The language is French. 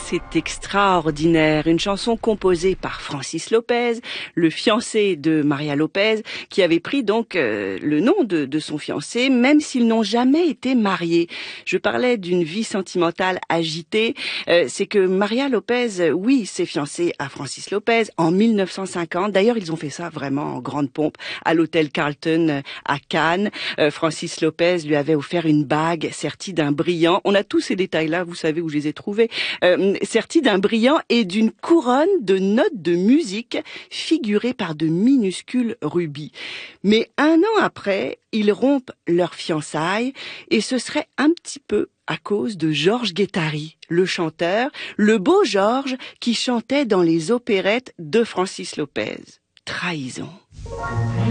C'est extraordinaire, une chanson composée par Francis Lopez, le fiancé de Maria Lopez, qui avait pris donc le nom de son fiancé, même s'ils n'ont jamais été mariés. Je parlais d'une vie sentimentale agitée, c'est que Maria Lopez, oui, s'est fiancée à Francis Lopez en 1950. D'ailleurs, ils ont fait ça vraiment en grande pompe à l'hôtel Carlton à Cannes. Francis Lopez lui avait offert une bague sertie d'un brillant. On a tous ces détails-là, vous savez où je les ai trouvés. Serti d'un brillant et d'une couronne de notes de musique figurées par de minuscules rubis. Mais un an après, ils rompent leurs fiançailles et ce serait un petit peu à cause de Georges Guettari, le chanteur, le beau Georges qui chantait dans les opérettes de Francis Lopez. Trahison.